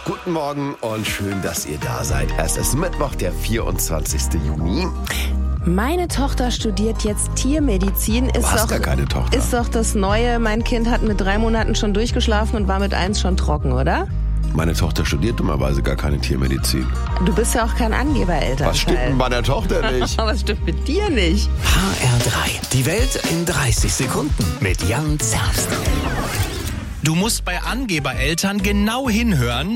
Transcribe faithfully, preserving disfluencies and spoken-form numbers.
Guten Morgen und schön, dass ihr da seid. Es ist Mittwoch, der vierundzwanzigsten Juni. Meine Tochter studiert jetzt Tiermedizin. Ist Du hast doch, gar keine Tochter. Ist doch das Neue. Mein Kind hat mit drei Monaten schon durchgeschlafen und war mit eins schon trocken, oder? Meine Tochter studiert dummerweise gar keine Tiermedizin. Du bist ja auch kein Angeber-Elternteil. Was stimmt mit meiner Tochter nicht? Was stimmt mit dir nicht? H R drei. Die Welt in dreißig Sekunden mit Jan Zerbst. Du musst bei Angebereltern genau hinhören.